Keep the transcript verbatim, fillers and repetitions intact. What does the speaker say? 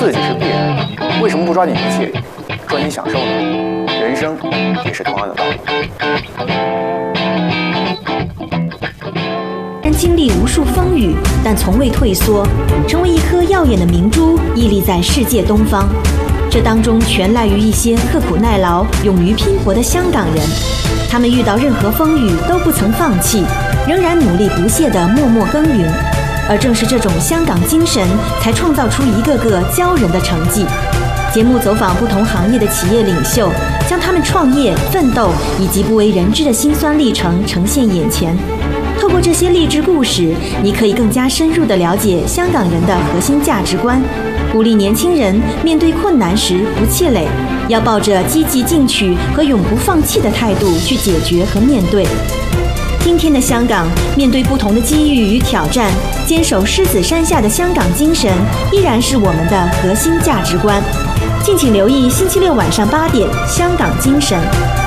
刺激是必然，为什么不抓紧一切，抓紧享受呢？人生也是同样的道理。 经历无数风雨，但从未退缩，成为一颗耀眼的明珠，屹立在世界东方。这当中全赖于一些刻苦耐劳、勇于拼搏的香港人。他们遇到任何风雨都不曾放弃，仍然努力不懈地默默耕耘。而正是这种香港精神，才创造出一个个骄人的成绩。节目走访不同行业的企业领袖，将他们创业、奋斗以及不为人知的辛酸历程呈现眼前。透过这些励志故事，你可以更加深入地了解香港人的核心价值观，鼓励年轻人面对困难时不气馁，要抱着积极进取和永不放弃的态度去解决和面对。今天的香港，面对不同的机遇与挑战，坚守狮子山下的香港精神依然是我们的核心价值观。敬请留意星期六晚上八点《香港精神》。